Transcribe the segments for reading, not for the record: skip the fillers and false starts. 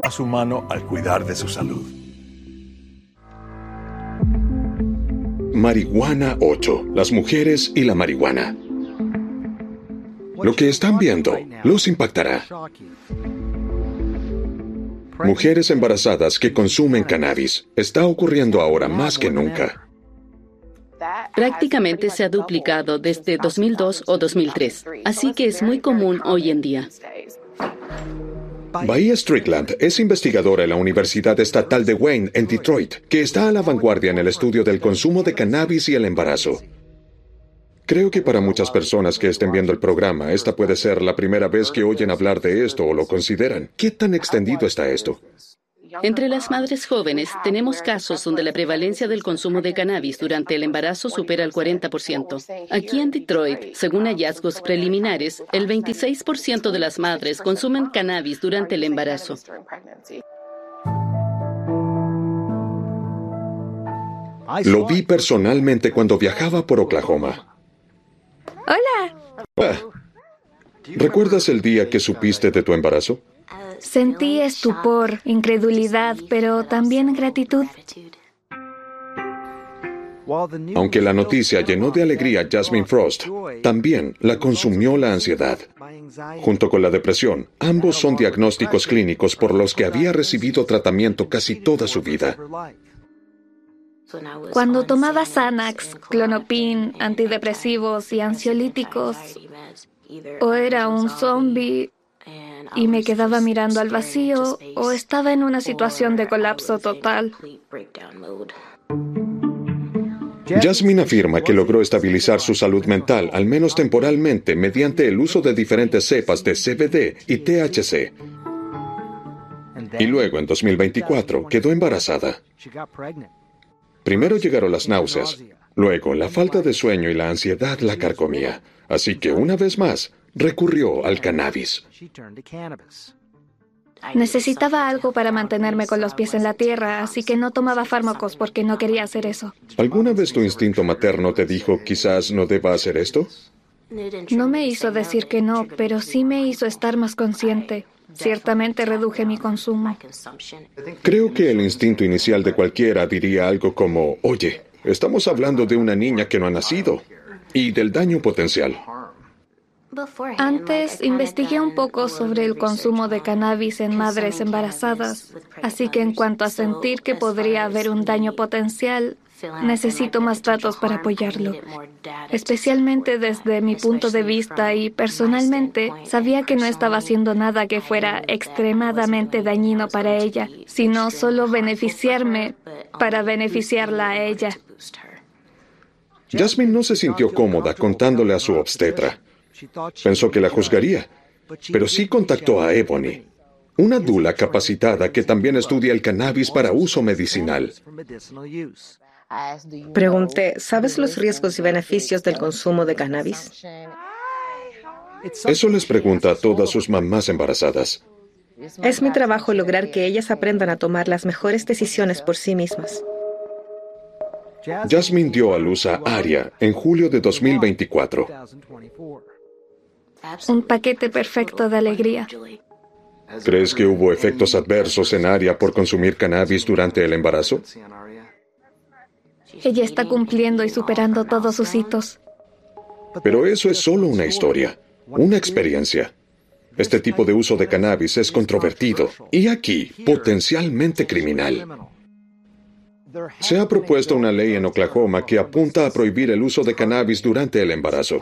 a su mano al cuidar de su salud. Marihuana 8. Las mujeres y la marihuana. Lo que están viendo los impactará. Mujeres embarazadas que consumen cannabis. Está ocurriendo ahora más que nunca. Prácticamente se ha duplicado desde 2002 o 2003, así que es muy común hoy en día. Bahía Strickland es investigadora en la Universidad Estatal de Wayne, en Detroit, que está a la vanguardia en el estudio del consumo de cannabis y el embarazo. Creo que para muchas personas que estén viendo el programa, esta puede ser la primera vez que oyen hablar de esto o lo consideran. ¿Qué tan extendido está esto? Entre las madres jóvenes, tenemos casos donde la prevalencia del consumo de cannabis durante el embarazo supera el 40%. Aquí en Detroit, según hallazgos preliminares, el 26% de las madres consumen cannabis durante el embarazo. Lo vi personalmente cuando viajaba por Oklahoma. ¡Hola! ¿Recuerdas el día que supiste de tu embarazo? Sentí estupor, incredulidad, pero también gratitud. Aunque la noticia llenó de alegría a Jasmine Frost, también la consumió la ansiedad. Junto con la depresión, ambos son diagnósticos clínicos por los que había recibido tratamiento casi toda su vida. Cuando tomaba Xanax, Klonopin, antidepresivos y ansiolíticos, o era un zombie y me quedaba mirando al vacío, o estaba en una situación de colapso total. Jasmine afirma que logró estabilizar su salud mental, al menos temporalmente, mediante el uso de diferentes cepas de CBD y THC. Y luego, en 2024, quedó embarazada. Primero llegaron las náuseas, luego la falta de sueño y la ansiedad la carcomía. Así que, una vez más, recurrió al cannabis. Necesitaba algo para mantenerme con los pies en la tierra, así que no tomaba fármacos porque no quería hacer eso. ¿Alguna vez tu instinto materno te dijo quizás no deba hacer esto? No me hizo decir que no, pero sí me hizo estar más consciente. Ciertamente reduje mi consumo. Creo que el instinto inicial de cualquiera diría algo como, oye, estamos hablando de una niña que no ha nacido, y del daño potencial. Antes investigué un poco sobre el consumo de cannabis en madres embarazadas, así que en cuanto a sentir que podría haber un daño potencial, necesito más datos para apoyarlo. Especialmente desde mi punto de vista y personalmente, sabía que no estaba haciendo nada que fuera extremadamente dañino para ella, sino solo beneficiarme para beneficiarla a ella. Jasmine no se sintió cómoda contándole a su obstetra. Pensó que la juzgaría, pero sí contactó a Ebony, una dula capacitada que también estudia el cannabis para uso medicinal. Pregunté, ¿sabes los riesgos y beneficios del consumo de cannabis? Eso les pregunta a todas sus mamás embarazadas. Es mi trabajo lograr que ellas aprendan a tomar las mejores decisiones por sí mismas. Jasmine dio a luz a Aria en julio de 2024. Un paquete perfecto de alegría. ¿Crees que hubo efectos adversos en Aria por consumir cannabis durante el embarazo? Ella está cumpliendo y superando todos sus hitos. Pero eso es solo una historia, una experiencia. Este tipo de uso de cannabis es controvertido y aquí potencialmente criminal. Se ha propuesto una ley en Oklahoma que apunta a prohibir el uso de cannabis durante el embarazo.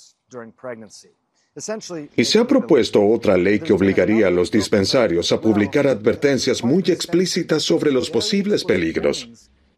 Y se ha propuesto otra ley que obligaría a los dispensarios a publicar advertencias muy explícitas sobre los posibles peligros.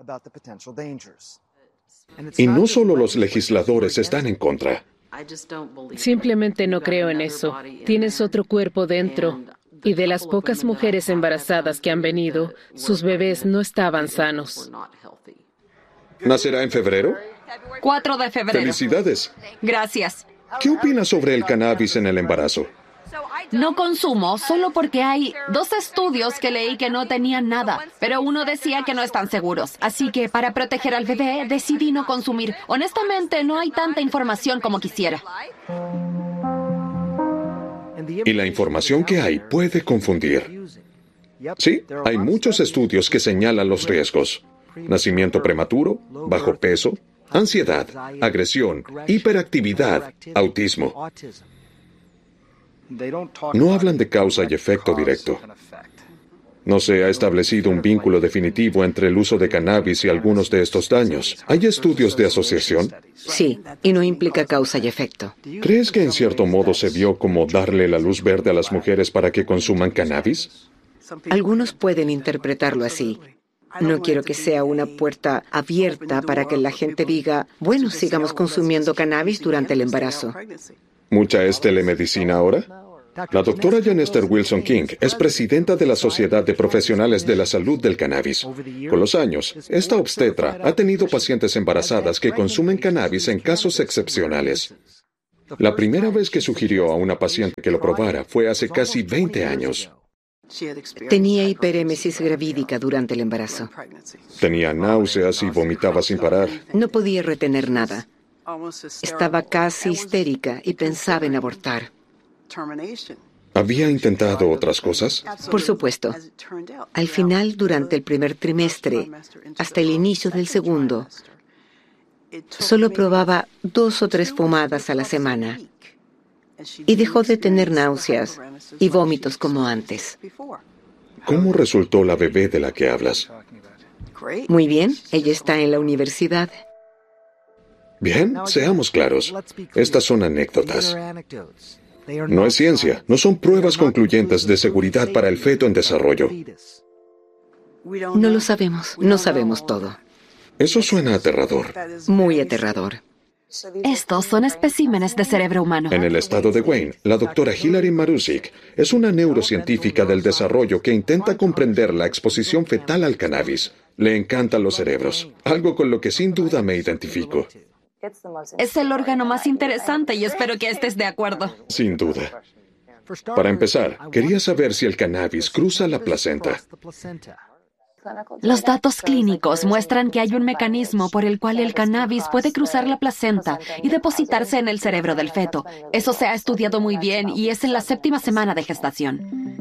Y no solo los legisladores están en contra. Simplemente no creo en eso. Tienes otro cuerpo dentro. Y de las pocas mujeres embarazadas que han venido, sus bebés no estaban sanos. ¿Nacerá en febrero? 4 de febrero. ¡Felicidades! Gracias. ¿Qué opinas sobre el cannabis en el embarazo? No consumo solo porque hay 2 estudios que leí que no tenían nada, pero uno decía que no están seguros. Así que para proteger al bebé decidí no consumir. Honestamente, no hay tanta información como quisiera. Y la información que hay puede confundir. Sí, hay muchos estudios que señalan los riesgos. Nacimiento prematuro, bajo peso, ansiedad, agresión, hiperactividad, autismo. No hablan de causa y efecto directo. No se ha establecido un vínculo definitivo entre el uso de cannabis y algunos de estos daños. ¿Hay estudios de asociación? Sí, y no implica causa y efecto. ¿Crees que en cierto modo se vio como darle la luz verde a las mujeres para que consuman cannabis? Algunos pueden interpretarlo así. No quiero que sea una puerta abierta para que la gente diga, bueno, sigamos consumiendo cannabis durante el embarazo. ¿Mucha es telemedicina ahora? La doctora Janester Wilson King es presidenta de la Sociedad de Profesionales de la Salud del Cannabis. Con los años, esta obstetra ha tenido pacientes embarazadas que consumen cannabis en casos excepcionales. La primera vez que sugirió a una paciente que lo probara fue hace casi 20 años. Tenía hiperémesis gravídica durante el embarazo. Tenía náuseas y vomitaba sin parar. No podía retener nada. Estaba casi histérica y pensaba en abortar. ¿Había intentado otras cosas? Por supuesto. Al final, durante el primer trimestre, hasta el inicio del segundo, solo probaba 2 o 3 fumadas a la semana y dejó de tener náuseas y vómitos como antes. ¿Cómo resultó la bebé de la que hablas? Muy bien, ella está en la universidad. Bien, seamos claros. Estas son anécdotas. No es ciencia, no son pruebas concluyentes de seguridad para el feto en desarrollo. No lo sabemos, no sabemos todo. Eso suena aterrador. Muy aterrador. Estos son especímenes de cerebro humano. En el estado de Wayne, la doctora Hilary Marusic es una neurocientífica del desarrollo que intenta comprender la exposición fetal al cannabis. Le encantan los cerebros, algo con lo que sin duda me identifico. Es el órgano más interesante y espero que estés de acuerdo. Sin duda. Para empezar, quería saber si el cannabis cruza la placenta. Los datos clínicos muestran que hay un mecanismo por el cual el cannabis puede cruzar la placenta y depositarse en el cerebro del feto. Eso se ha estudiado muy bien y es en la 7ª semana de gestación.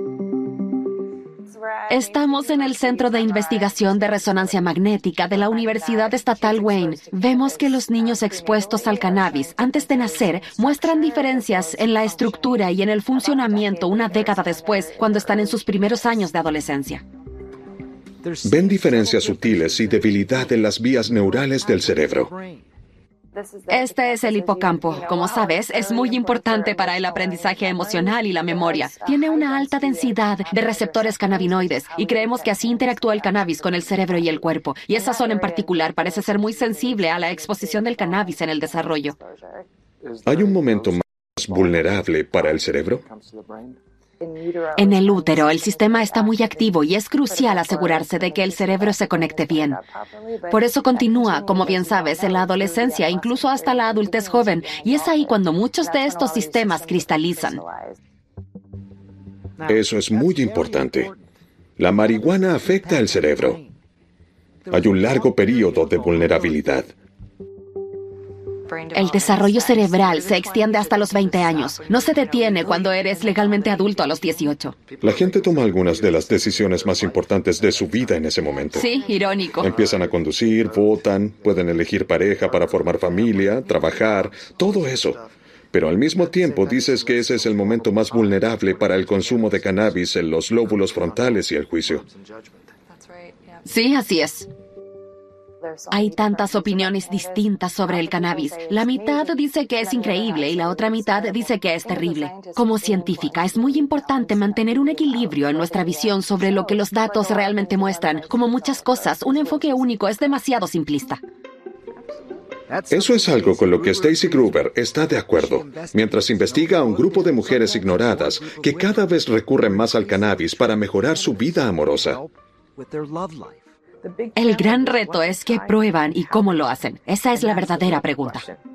Estamos en el Centro de Investigación de Resonancia Magnética de la Universidad Estatal Wayne. Vemos que los niños expuestos al cannabis antes de nacer muestran diferencias en la estructura y en el funcionamiento una década después, cuando están en sus primeros años de adolescencia. Ven diferencias sutiles y debilidad en las vías neurales del cerebro. Este es el hipocampo. Como sabes, es muy importante para el aprendizaje emocional y la memoria. Tiene una alta densidad de receptores cannabinoides y creemos que así interactúa el cannabis con el cerebro y el cuerpo. Y esa zona en particular parece ser muy sensible a la exposición del cannabis en el desarrollo. ¿Hay un momento más vulnerable para el cerebro? En el útero, el sistema está muy activo y es crucial asegurarse de que el cerebro se conecte bien. Por eso continúa, como bien sabes, en la adolescencia, incluso hasta la adultez joven, y es ahí cuando muchos de estos sistemas cristalizan. Eso es muy importante. La marihuana afecta el cerebro. Hay un largo periodo de vulnerabilidad. El desarrollo cerebral se extiende hasta los 20 años. No se detiene cuando eres legalmente adulto a los 18. La gente toma algunas de las decisiones más importantes de su vida en ese momento. Sí, irónico. Empiezan a conducir, votan, pueden elegir pareja para formar familia, trabajar, todo eso. Pero al mismo tiempo dices que ese es el momento más vulnerable para el consumo de cannabis en los lóbulos frontales y el juicio. Sí, así es. Hay tantas opiniones distintas sobre el cannabis. La mitad dice que es increíble y la otra mitad dice que es terrible. Como científica, es muy importante mantener un equilibrio en nuestra visión sobre lo que los datos realmente muestran. Como muchas cosas, un enfoque único es demasiado simplista. Eso es algo con lo que Stacy Gruber está de acuerdo, mientras investiga a un grupo de mujeres ignoradas que cada vez recurren más al cannabis para mejorar su vida amorosa. El gran reto es qué prueban y cómo lo hacen. Esa es la verdadera pregunta.